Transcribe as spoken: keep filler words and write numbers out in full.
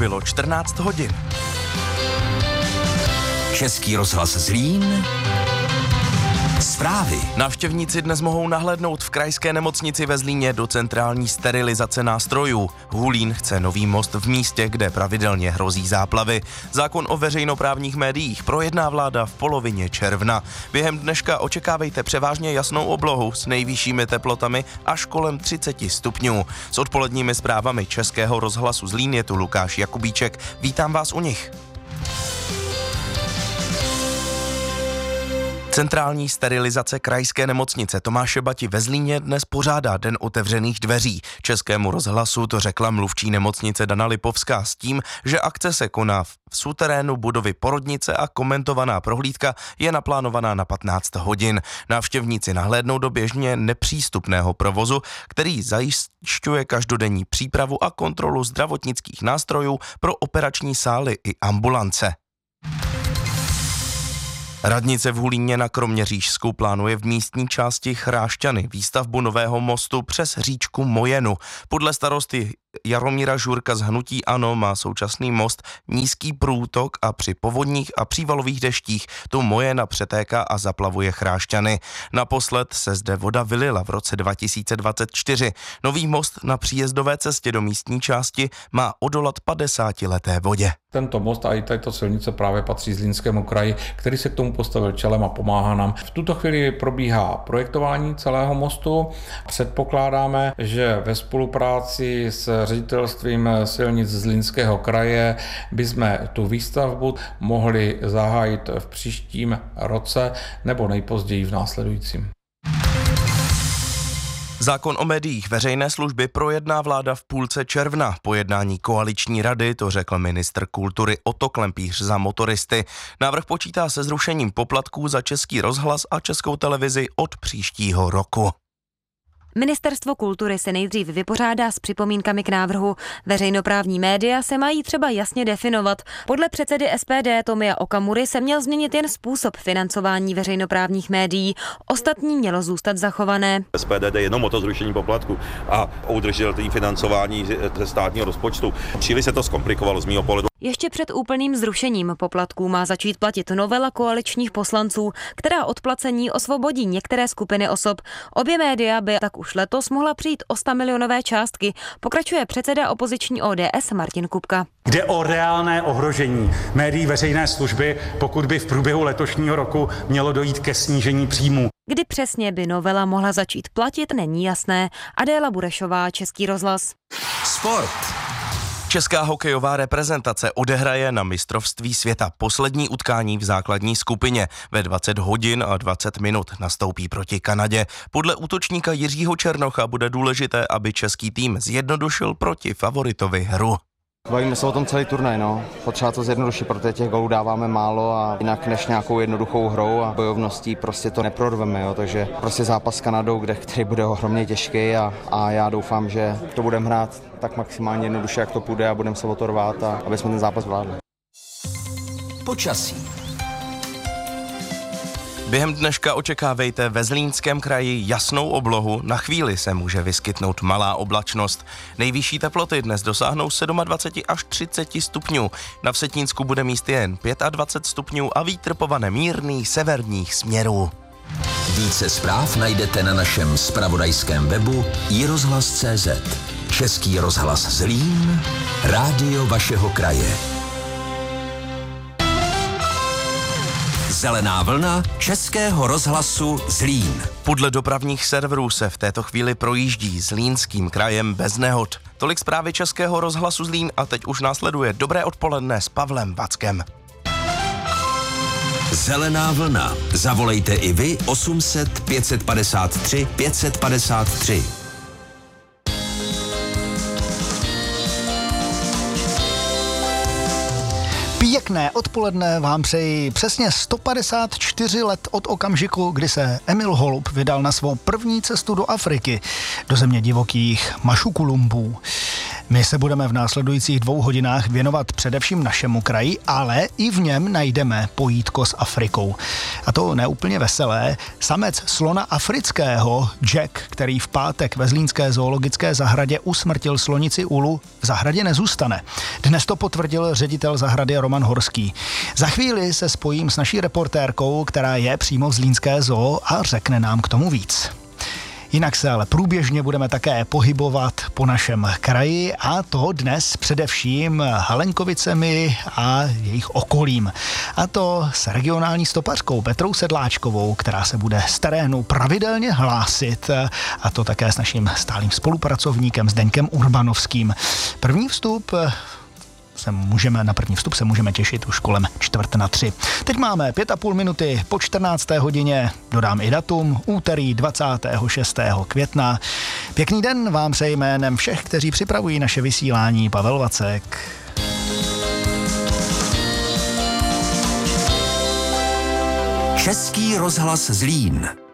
bylo čtrnáct hodin. Český rozhlas Zlín. Zprávy. Návštěvníci dnes mohou nahlédnout v krajské nemocnici ve Zlíně do centrální sterilizace nástrojů. Hulín chce nový most v místě, kde pravidelně hrozí záplavy. Zákon o veřejnoprávních médiích projedná vláda v polovině června. Během dneška očekávejte převážně jasnou oblohu s nejvyššími teplotami až kolem třicet stupňů. S odpoledními zprávami Českého rozhlasu Zlín je tu Lukáš Jakubíček. Vítám vás u nich. Centrální sterilizace krajské nemocnice Tomáše Bati ve Zlíně dnes pořádá Den otevřených dveří. Českému rozhlasu to řekla mluvčí nemocnice Dana Lipovská s tím, že akce se koná v suterénu budovy porodnice a komentovaná prohlídka je naplánovaná na patnáct hodin. Návštěvníci nahlédnou do běžně nepřístupného provozu, který zajišťuje každodenní přípravu a kontrolu zdravotnických nástrojů pro operační sály i ambulance. Radnice v Hulíně na Kroměřížsku plánuje v místní části Chrášťany výstavbu nového mostu přes říčku Mojenu. Podle starosty Jaromíra Žurka z hnutí ANO má současný most nízký průtok a při povodních a přívalových deštích tu Mojena přetéká a zaplavuje Chrášťany. Naposled se zde voda vylila v roce dva tisíce dvacet čtyři. Nový most na příjezdové cestě do místní části má odolat padesátileté vodě. Tento most a i tato silnice právě patří Zlínskému kraji, který se k tomu postavil čelem a pomáhá nám. V tuto chvíli probíhá projektování celého mostu. Předpokládáme, že ve spolupráci s ředitelstvím silnic Zlínského kraje bychom tu výstavbu mohli zahájit v příštím roce nebo nejpozději v následujícím. Zákon o médiích veřejné služby projedná vláda v půlce června. Po jednání koaliční rady to řekl ministr kultury Otto Klempíř za Motoristy. Návrh počítá se zrušením poplatků za Český rozhlas a Českou televizi od příštího roku. Ministerstvo kultury se nejdřív vypořádá s připomínkami k návrhu. Veřejnoprávní média se mají třeba jasně definovat. Podle předsedy S P D Tomia Okamury se měl změnit jen způsob financování veřejnoprávních médií. Ostatní mělo zůstat zachované. S P D jde jenom o to zrušení poplatku a o udržitelné financování ze státního rozpočtu. Příliš se to zkomplikovalo z mého pohledu. Ještě před úplným zrušením poplatků má začít platit novela koaličních poslanců, která od placení osvobodí některé skupiny osob. Obě média by tak už letos mohla přijít o sto milionové částky, pokračuje předseda opoziční O D S Martin Kupka. Jde o reálné ohrožení médií veřejné služby, pokud by v průběhu letošního roku mělo dojít ke snížení příjmů. Kdy přesně by novela mohla začít platit, není jasné. Adéla Burešová, Český rozhlas. Sport. Česká hokejová reprezentace odehraje na mistrovství světa poslední utkání v základní skupině. Ve dvacet hodin a dvacet minut nastoupí proti Kanadě. Podle útočníka Jiřího Černocha bude důležité, aby český tým zjednodušil proti favoritovi hru. Bavíme se o tom celý turnaj, no. Potřeba to zjednodušit, protože těch gólů dáváme málo a jinak než nějakou jednoduchou hrou a bojovností prostě to neprodveme, jo. Takže prostě zápas s Kanadou, kde, který bude ohromně těžký a, a já doufám, že to budeme hrát tak maximálně jednoduše, jak to půjde a budeme se o to rvát, a aby jsme ten zápas vládli. Počasí. Během dneška očekávejte ve Zlínském kraji jasnou oblohu, na chvíli se může vyskytnout malá oblačnost. Nejvyšší teploty dnes dosáhnou dvacet sedm až třicet stupňů. Na Vsetínsku bude místy jen dvacet pět stupňů a vítr povane mírný severních směrů. Více zpráv najdete na našem zpravodajském webu i rozhlas tečka cé zet. Český rozhlas Zlín, rádio vašeho kraje. Zelená vlna Českého rozhlasu Zlín. Podle dopravních serverů se v této chvíli projíždí Zlínským krajem bez nehod. Tolik zprávy Českého rozhlasu Zlín a teď už následuje Dobré odpoledne s Pavlem Vackem. Zelená vlna. Zavolejte i vy osm set pět padesát tři pět padesát tři. Pěkné odpoledne vám přeji. Přesně sto padesát čtyři let od okamžiku, kdy se Emil Holub vydal na svou první cestu do Afriky, do země divokých Mašukulumbů. My se budeme v následujících dvou hodinách věnovat především našemu kraji, ale i v něm najdeme pojítko s Afrikou. A to neúplně veselé. Samec slona afrického, Jack, který v pátek ve zlínské zoologické zahradě usmrtil slonici Ulu, v zahradě nezůstane. Dnes to potvrdil ředitel zahrady Roman Horský. Za chvíli se spojím s naší reportérkou, která je přímo v zlínské zoo a řekne nám k tomu víc. Jinak se ale průběžně budeme také pohybovat po našem kraji a to dnes především Halenkovicemi a jejich okolím. A to s regionální stopařkou Petrou Sedláčkovou, která se bude z terénu pravidelně hlásit, a to také s naším stálým spolupracovníkem Zdeňkem Urbanovským. První vstup se můžeme, na první vstup se můžeme těšit už kolem čtvrt na tři. Teď máme pět a půl minuty po čtrnácté hodině, dodám i datum, úterý dvacátého šestého května. Pěkný den vám přeji jménem všech, kteří připravují naše vysílání, Pavel Vacek. Český rozhlas Zlín.